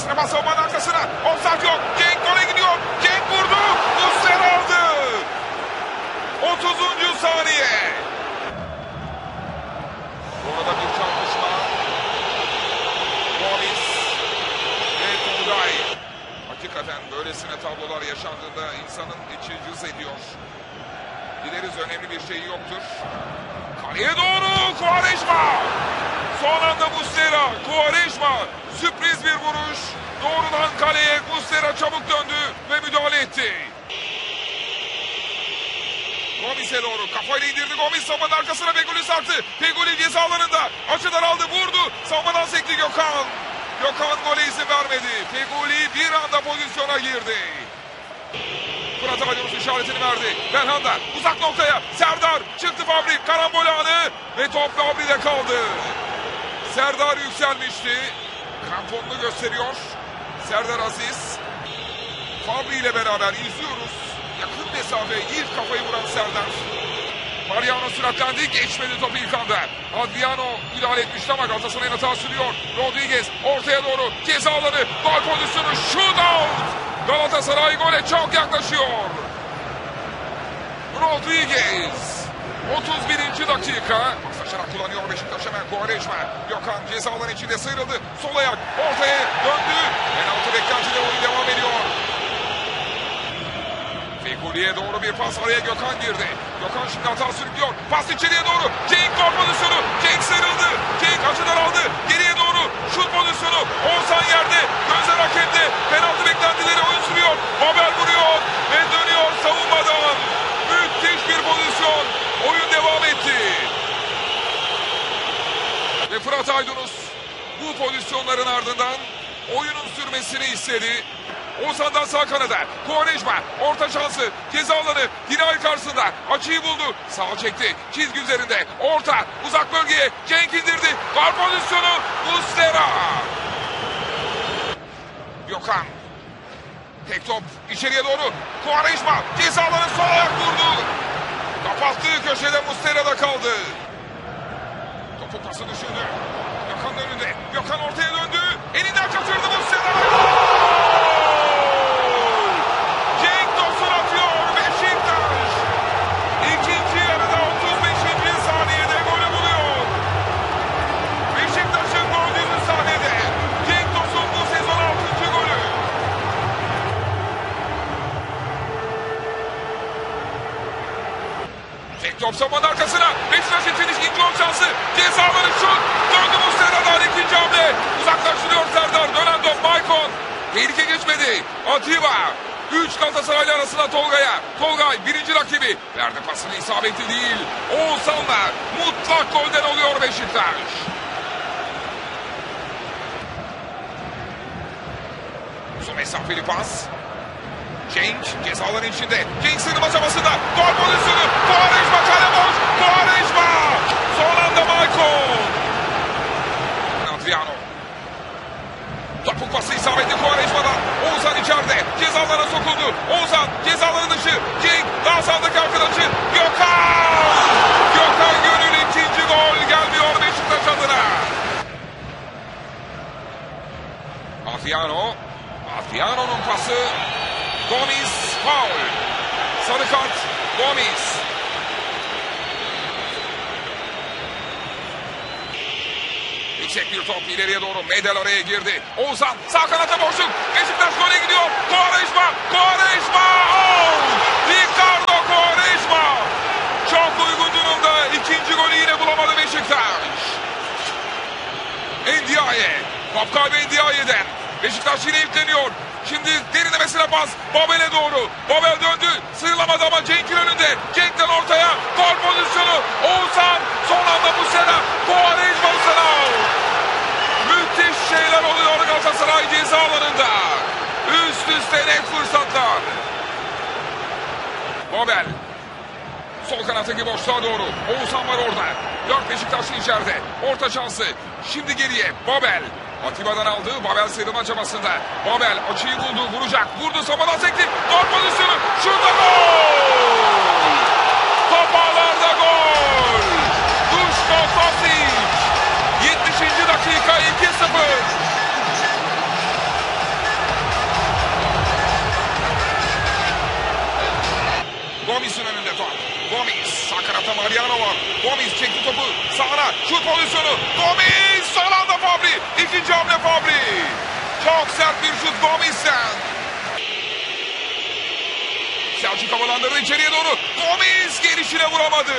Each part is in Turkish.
Ekstra pas savunmanın arkasına. Offside yok. Cenk gole gidiyor. Cenk vurdu. Muslera aldı. 30. saniye. Orada bir çarpışma. Gomis ve Tolgay. Hakikaten böylesine tablolar yaşandığında insanın içi cız ediyor. Dileriz önemli bir şey yoktur. Kaleye doğru Quaresma. Son anda Muslera. Quaresma. Sürpriz bir vuruş. Doğrudan kaleye Muslera çabuk döndü ve müdahale etti. Gomis'e doğru kafayla indirdi. Gomis savunmanın arkasına Feguli sarktı. Feguli ceza alanında. Açıdan aldı, vurdu. Savunmadan sekti Gökhan. Gökhan gole izin vermedi. Feguli bir anda pozisyona girdi. Fırat Aydınus işaretini verdi. Belhanda uzak noktaya. Serdar çıktı, Fabri. Karambol anı ve top Fabri'de kaldı. Serdar yükselmişti. Kramponunu gösteriyor. Serdar Aziz. Fabri ile beraber izliyoruz. Yakın mesafe ilk kafayı vuran Serdar. Mariano süratlendi. Geçmedi topu ilk anda. Adriano müdahale etmişti ama Galatasaray'ın hata sürüyor. Rodriguez ortaya doğru. Ceza alanı. Gol pozisyonu. Shootout. Galatasaray gole çok yaklaşıyor. Rodriguez. 31. dakika. Paslaşarak kullanıyor Beşiktaş hemen. Quaresma. Gökhan ceza alanı içinde sıyrıldı. Sol ayak ortaya döndü. Penaltı beklentide oyun devam ediyor. Fegüli'ye doğru bir pas, araya Gökhan girdi. Gökhan şimdi hata sürüklüyor. Pas içeriye doğru. Cenk gol pozisyonu. Cenk sıyrıldı. Cenk açıdan aldı. Geriye doğru şut pozisyonu. Oğuzhan yerde. Gözler hakemde. Penaltı beklentileri oyun sürüyor. Babel vuruyor ve dönüyor savunmadan. Müthiş bir pozisyon. Oyun devam etti. Ve Fırat Aydınus bu pozisyonların ardından oyunun sürmesini istedi. Oğuzhan'dan sağ kanada. Quaresma orta şansı. Ceza alanı. Dinay karşısında. Açıyı buldu. Sağa çekti. Çizgi üzerinde. Orta. Uzak bölgeye. Cenk indirdi. Gol pozisyonu. Muslera. Gökhan. Tek top. İçeriye doğru. Quaresma. Ceza alanı sol ayak vurdu. Kapattığı köşede Muslera'da kaldı. Topu pası düşündü. Gökhan'ın önünde. Gökhan ortaya döndü. Elinden kaçırdı Muslera. Top savunmanın arkasına. Beşiktaş için ikinci gol şansı. Cezaları şut. Döndü Muslera'dan ikinci hamle. Uzaklaştırıyor Serdar. Dönen top Maicon. Tehlike geçmedi. Atiba. 3 Galatasaraylı arasında Tolga'ya. Tolgay birinci rakibi. Verdi pasını, isabetli değil. Oğuzhan'la mutlak golden oluyor Beşiktaş. Uzun mesafeli pas. Cenk cezaların içinde. Cenk sınırma çabasında. Gol pozisyonu. Quaresma kale boş. Quaresma. Son anda Maicon. Adriano. Topuk pası isabetli Quaresma'dan. Oğuzhan içeride. Cezalara sokuldu. Oğuzhan cezaları dışı. Cenk daha sağdaki arkadaşı. Gökhan. Gökhan Gönül ikinci gol gelmiyor Beşiktaş adına. Adriano. Adriano'nun pası. Gomis faul. Sarı kart Gomis. Yüksek bir top ileriye doğru. Medel araya girdi. Oğuzhan sağ kanata boşluk. Beşiktaş gole gidiyor. Quaresma. Quaresma. Ricardo Quaresma. Çok uygun durumda. İkinci golü yine bulamadı Beşiktaş. Ndiaye. Top kaybı Ndiaye'den. Beşiktaş yine yükleniyor. Şimdi derinlemesine pas. Babel'e doğru. Babel döndü. Sıyrılamadı ama Cenk'in önünde. Cenk'ten ortaya. Gol pozisyonu. Oğuzhan. Son anda Muslera. Quaresma Muslera. Müthiş şeyler oluyor Galatasaray ceza alanında. Üst üste net fırsatlar. Babel. Sol kanattaki boşluğa doğru. Oğuzhan var orada. 4 Beşiktaşlı içeride. Orta şansı. Şimdi geriye. Babel. Atiba'dan aldı. Babel sıyrılma çabasında. Babel açıyı buldu. Vuracak. Vurdu. Savunmadan sekti. Gol pozisyonu. Şurada gol. Top ağlarda gol. Duško Tosić. 70. dakika 2-0. Gomis'ten. Selçuk havalandırdı içeriye doğru. Gomis gelişine vuramadı.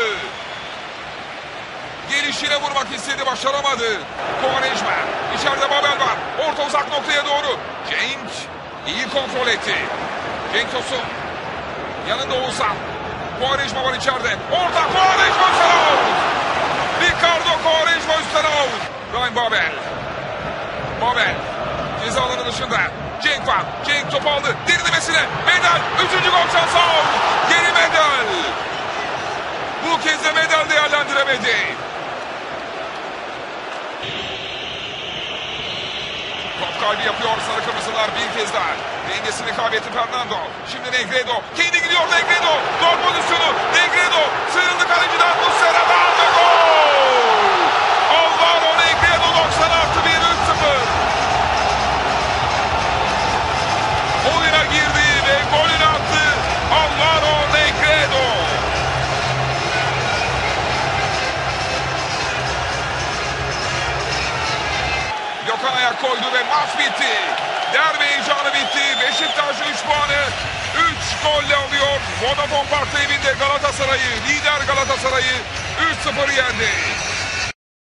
Gelişine vurmak istedi, başaramadı. Quaresma. İçeride Babel var. Orta uzak noktaya doğru. Cenk iyi kontrol etti. Cenk Tosun. Yanında Oğuzhan. Quaresma var içeride. Orta Quaresma üstten out. Ricardo Quaresma üstten out. Ryan Babel. Babel. Ceza alanı dışında. Cenk var. Cenk topu aldı. Derinlemesine. Medel. 3. gol şansı out. Geri Medel. Bu kez de Medel değerlendiremedi. Top kaybı yapıyor sarı kırmızılar bir kez daha. Dengesini kaybetti Fernando. Şimdi Negredo. Kendi gidiyor Negredo. Gol pozisyonu. Negredo. Sıyrıldı kaleciden Muslera'dan ve gol. Alvaro Negredo 90 artı 1 3-0. Oyuna girdi ve golünü attı. Alvaro Negredo. Gökhan ayak koydu ve maç bitti. Derbi heyecanı bitti. Beşiktaş 3 puanı 3 golle alıyor. Vodafone Park'ta evinde Galatasaray'ı, lider Galatasaray'ı 3-0 yendi.